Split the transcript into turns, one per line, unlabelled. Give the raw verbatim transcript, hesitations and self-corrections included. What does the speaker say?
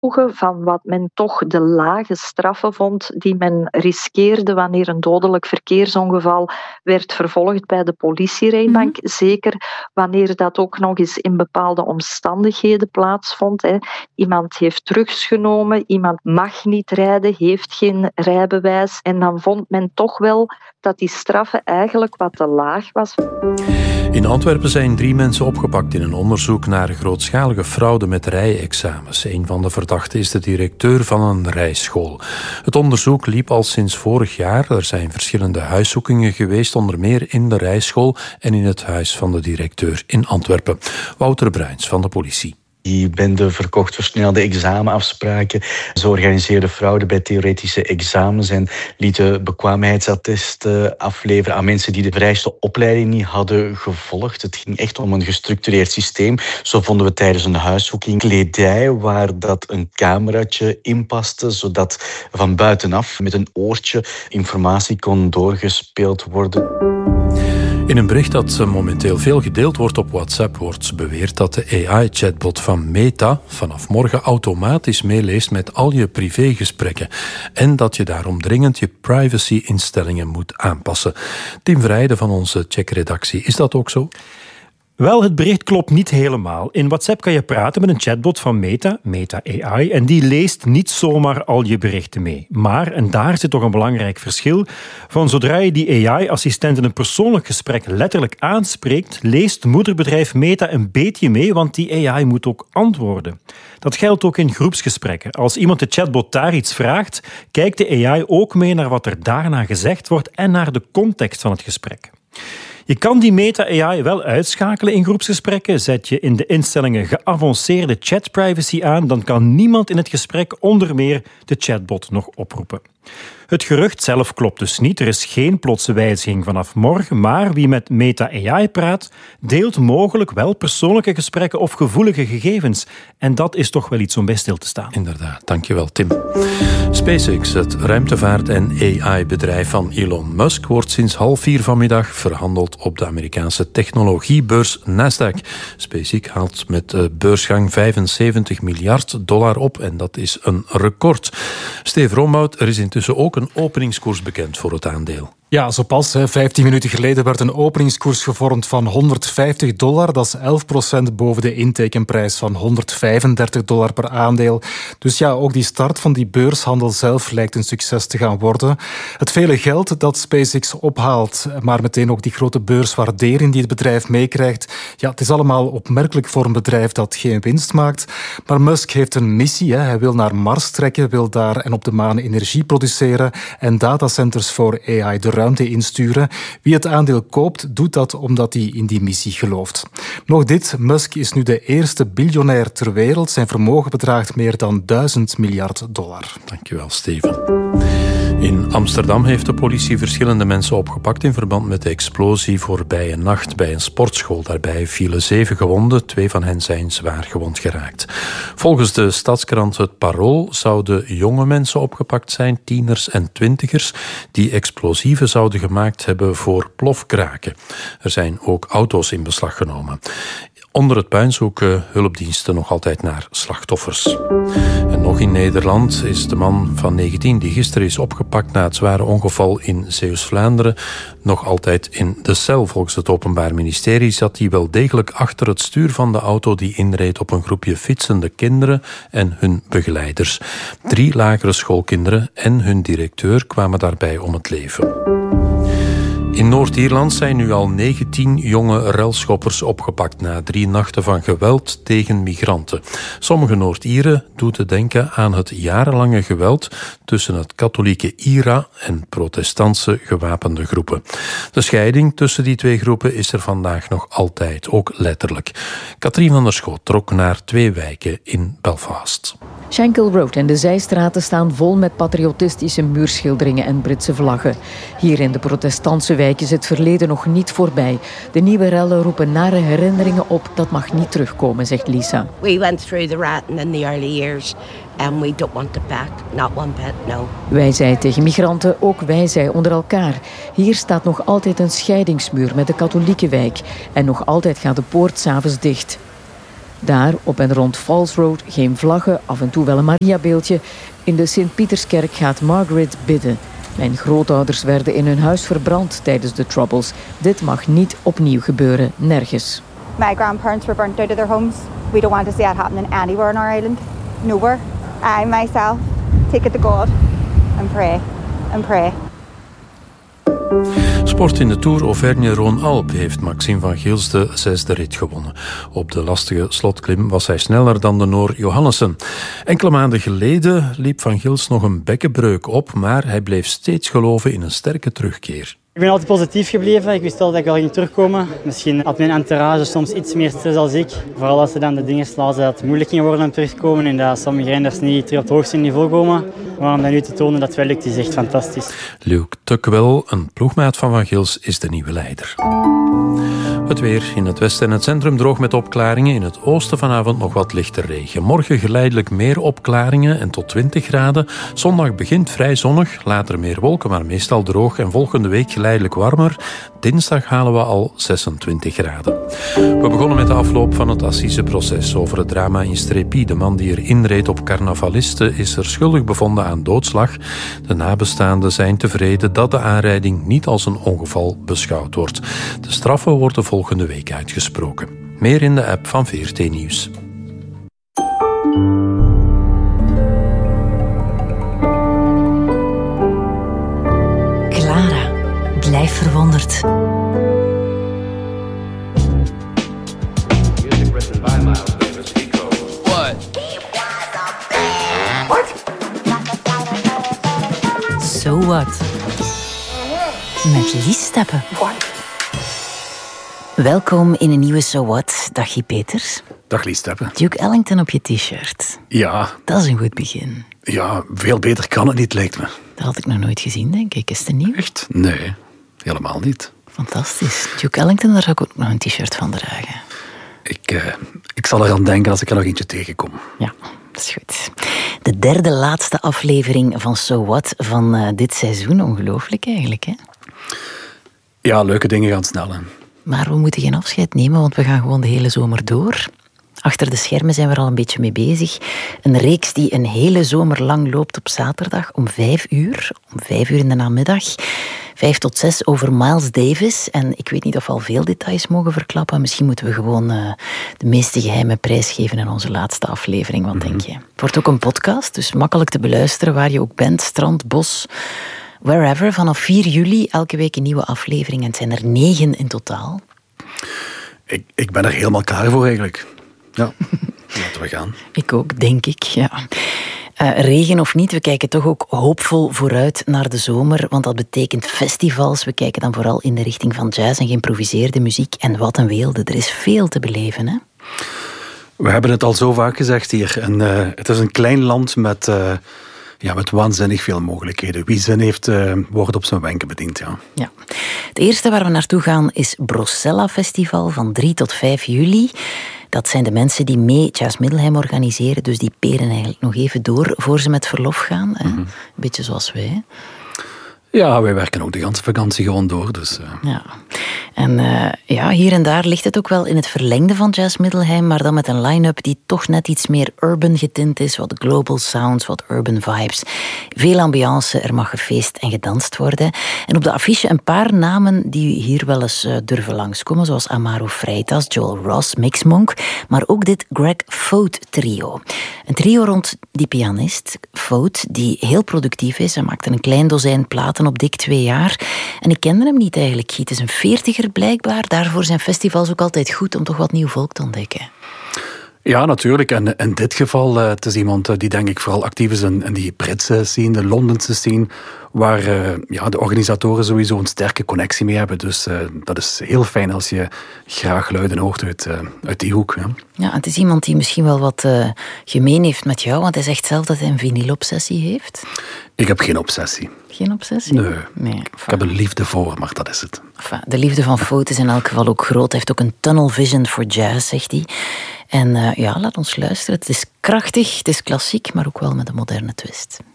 van wat men toch de lage straffen vond die men riskeerde wanneer een dodelijk verkeersongeval werd vervolgd bij de politierechtbank. Mm-hmm. Zeker wanneer dat ook nog eens in bepaalde omstandigheden plaatsvond. Hè. Iemand heeft drugs genomen, iemand mag niet rijden, heeft geen rijbewijs. En dan vond men toch wel dat die straffen eigenlijk wat te laag was.
In Antwerpen zijn drie mensen opgepakt in een onderzoek naar grootschalige fraude met rijexamens. Een van de verdachten is de directeur van een rijschool. Het onderzoek liep al sinds vorig jaar. Er zijn verschillende huiszoekingen geweest, onder meer in de rijschool en in het huis van de directeur in Antwerpen. Wouter Bruins van de politie.
Die bende verkocht versnelde examenafspraken. Ze organiseerden fraude bij theoretische examens en lieten bekwaamheidsattesten afleveren aan mensen die de vereiste opleiding niet hadden gevolgd. Het ging echt om een gestructureerd systeem. Zo vonden we tijdens een huiszoeking kledij waar dat een cameraatje in paste, zodat van buitenaf met een oortje informatie kon doorgespeeld worden.
In een bericht dat momenteel veel gedeeld wordt op WhatsApp wordt beweerd dat de A I-chatbot van Meta vanaf morgen automatisch meeleest met al je privégesprekken en dat je daarom dringend je privacy-instellingen moet aanpassen. Tim Verheijden van onze Check-redactie, is dat ook zo?
Wel, het bericht klopt niet helemaal. In WhatsApp kan je praten met een chatbot van Meta, Meta A I, en die leest niet zomaar al je berichten mee. Maar, en daar zit toch een belangrijk verschil, van zodra je die A I-assistent in een persoonlijk gesprek letterlijk aanspreekt, leest moederbedrijf Meta een beetje mee, want die A I moet ook antwoorden. Dat geldt ook in groepsgesprekken. Als iemand de chatbot daar iets vraagt, kijkt de A I ook mee naar wat er daarna gezegd wordt en naar de context van het gesprek. Je kan die Meta-A I wel uitschakelen in groepsgesprekken. Zet je in de instellingen geavanceerde chatprivacy aan, dan kan niemand in het gesprek onder meer de chatbot nog oproepen. Het gerucht zelf klopt dus niet. Er is geen plotse wijziging vanaf morgen, maar wie met Meta-A I praat, deelt mogelijk wel persoonlijke gesprekken of gevoelige gegevens. En dat is toch wel iets om bij stil te staan.
Inderdaad, dankjewel Tim. SpaceX, het ruimtevaart- en A I-bedrijf van Elon Musk, wordt sinds half vier vanmiddag verhandeld op de Amerikaanse technologiebeurs Nasdaq. SpaceX haalt met de beursgang vijfenzeventig miljard dollar op en dat is een record. Steve Rombout, er is intussen ook een openingskoers bekend voor het aandeel.
Ja, zo pas. vijftien minuten geleden werd een openingskoers gevormd van honderdvijftig dollar. Dat is elf procent boven de intekenprijs van honderdvijfendertig dollar per aandeel. Dus ja, ook die start van die beurshandel zelf lijkt een succes te gaan worden. Het vele geld dat SpaceX ophaalt, maar meteen ook die grote beurswaardering die het bedrijf meekrijgt. Ja, het is allemaal opmerkelijk voor een bedrijf dat geen winst maakt. Maar Musk heeft een missie. Hè. Hij wil naar Mars trekken, wil daar en op de maan energie produceren en datacenters voor A I de ruimte insturen. Wie het aandeel koopt, doet dat omdat hij in die missie gelooft. Nog dit, Musk is nu de eerste biljonair ter wereld. Zijn vermogen bedraagt meer dan duizend miljard dollar.
Dankjewel, Steven. In Amsterdam heeft de politie verschillende mensen opgepakt in verband met de explosie voorbije nacht bij een sportschool. Daarbij vielen zeven gewonden, twee van hen zijn zwaar gewond geraakt. Volgens de stadskrant Het Parool zouden jonge mensen opgepakt zijn, tieners en twintigers, die explosieven zouden gemaakt hebben voor plofkraken. Er zijn ook auto's in beslag genomen. Onder het puin zoeken hulpdiensten nog altijd naar slachtoffers. En nog in Nederland is de man van negentien die gisteren is opgepakt na het zware ongeval in Zeeuws-Vlaanderen nog altijd in de cel. Volgens het Openbaar Ministerie zat hij wel degelijk achter het stuur van de auto die inreed op een groepje fietsende kinderen en hun begeleiders. Drie lagere schoolkinderen en hun directeur kwamen daarbij om het leven. In Noord-Ierland zijn nu al negentien jonge ruilschoppers opgepakt na drie nachten van geweld tegen migranten. Sommige Noord-Ieren doen te denken aan het jarenlange geweld tussen het katholieke I R A en protestantse gewapende groepen. De scheiding tussen die twee groepen is er vandaag nog altijd, ook letterlijk. Katrien van der Schoot trok naar twee wijken in Belfast.
Shankill Road en de zijstraten staan vol met patriotistische muurschilderingen en Britse vlaggen. Hier in de protestantse wijk is het verleden nog niet voorbij. De nieuwe rellen roepen nare herinneringen op. Dat mag niet terugkomen, zegt Lisa.
We went through the ratting in the early years and we don't want it back. Not one bit, no.
Wij zei tegen migranten, ook wij zei onder elkaar. Hier staat nog altijd een scheidingsmuur met de katholieke wijk. En nog altijd gaat de poort 's avonds dicht. Daar, op en rond Falls Road, geen vlaggen, af en toe wel een Mariabeeldje. In de Sint-Pieterskerk gaat Margaret bidden. Mijn grootouders werden in hun huis verbrand tijdens de Troubles. Dit mag niet opnieuw gebeuren, nergens.
My grandparents were burnt out of their homes. We don't want to see that happening anywhere on our island. Nowhere. I myself take it to God and pray and pray.
Sport in de Tour Auvergne-Rhône-Alpes heeft Maxime van Gils de zesde rit gewonnen. Op de lastige slotklim was hij sneller dan de Noor Johannessen. Enkele maanden geleden liep van Gils nog een bekkenbreuk op, maar hij bleef steeds geloven in een sterke terugkeer.
Ik ben altijd positief gebleven. Ik wist wel dat ik wel ging terugkomen. Misschien had mijn entourage soms iets meer stress als ik. Vooral als ze dan de dingen lazen dat het moeilijk ging worden om terugkomen en dat sommige renners niet terug op het hoogste niveau komen. Maar om dat nu te tonen dat het wel lukt, is echt fantastisch.
Luc Tuckwell, een ploegmaat van Van Gils, is de nieuwe leider. Het weer in het westen en het centrum droog met opklaringen. In het oosten vanavond nog wat lichte regen. Morgen geleidelijk meer opklaringen en tot twintig graden. Zondag begint vrij zonnig, later meer wolken, maar meestal droog. En volgende week geleidelijk warmer. Dinsdag halen we al zesentwintig graden. We begonnen met de afloop van het assiseproces over het drama in Strépy. De man die er inreed op carnavalisten is er schuldig bevonden aan doodslag. De nabestaanden zijn tevreden dat de aanrijding niet als een ongeval beschouwd wordt. De straffen worden volgende week uitgesproken. Meer in de app van V R T Nieuws.
Clara, blijf verwonderd. So what? Met Lies Steppen. Welkom in een nieuwe So What. Dag Guy Peters.
Dag Lies Steppen.
Duke Ellington op je t-shirt.
Ja.
Dat is een goed begin.
Ja, veel beter kan het niet, lijkt me.
Dat had ik nog nooit gezien, denk ik. Is het nieuw?
Echt? Nee, helemaal niet.
Fantastisch. Duke Ellington, daar zou ik ook nog een t-shirt van dragen.
Ik, uh, ik zal eraan denken als ik er nog eentje tegenkom.
Ja, dat is goed. De derde laatste aflevering van So What van uh, dit seizoen. Ongelooflijk eigenlijk, hè?
Ja, leuke dingen gaan snel, hè.
Maar we moeten geen afscheid nemen, want we gaan gewoon de hele zomer door. Achter de schermen zijn we er al een beetje mee bezig. Een reeks die een hele zomer lang loopt op zaterdag om vijf uur. Om vijf uur in de namiddag. Vijf tot zes over Miles Davis. En ik weet niet of we al veel details mogen verklappen. Misschien moeten we gewoon uh, de meeste geheimen prijsgeven in onze laatste aflevering. Wat denk je? Het wordt ook een podcast, dus makkelijk te beluisteren waar je ook bent. Strand, bos, wherever. Vanaf vier juli elke week een nieuwe aflevering. En het zijn er negen in totaal.
Ik, ik ben er helemaal klaar voor eigenlijk. Ja, laten we gaan.
Ik ook, denk ik, ja. Uh, regen of niet, we kijken toch ook hoopvol vooruit naar de zomer, want dat betekent festivals. We kijken dan vooral in de richting van jazz en geïmproviseerde muziek. En wat een weelde, er is veel te beleven, hè?
We hebben het al zo vaak gezegd hier. En, uh, het is een klein land met, uh, ja, met waanzinnig veel mogelijkheden. Wie zin heeft, uh, wordt op zijn wenken bediend, ja.
Ja. Het eerste waar we naartoe gaan is Brocella Festival van drie tot vijf juli. Dat zijn de mensen die mee Jazz Middelheim organiseren. Dus die peren eigenlijk nog even door voor ze met verlof gaan. Mm-hmm. Een beetje zoals wij.
Ja, wij werken ook de hele vakantie gewoon door. Dus, uh.
Ja. En uh, ja, hier en daar ligt het ook wel in het verlengde van Jazz Middelheim, maar dan met een line-up die toch net iets meer urban getint is. Wat global sounds, wat urban vibes. Veel ambiance, er mag gefeest en gedanst worden. En op de affiche een paar namen die hier wel eens uh, durven langskomen, zoals Amaro Freitas, Joel Ross, Mix Monk, maar ook dit Greg Foat trio. Een trio rond die pianist, Foat, die heel productief is. Hij maakte een klein dozijn platen op dik twee jaar. En ik kende hem niet eigenlijk. Het is een veertiger blijkbaar. Daarvoor zijn festivals ook altijd goed om toch wat nieuw volk te ontdekken.
Ja, natuurlijk. En in dit geval, uh, het is iemand uh, die denk ik vooral actief is in, in die Britse scene, de Londense scene, waar uh, ja, de organisatoren sowieso een sterke connectie mee hebben. Dus uh, dat is heel fijn als je graag geluiden hoort uit, uh, uit die hoek. Ja.
Ja, het is iemand die misschien wel wat uh, gemeen heeft met jou, want hij zegt zelf dat hij een vinylobsessie heeft.
Ik heb geen obsessie.
Geen obsessie?
Nee.
nee
ik heb een liefde voor, maar dat is het.
Enfin, de liefde van Foat is in elk geval ook groot. Hij heeft ook een tunnel vision voor jazz, zegt hij. En uh, ja, laat ons luisteren. Het is krachtig, het is klassiek, maar ook wel met een moderne twist.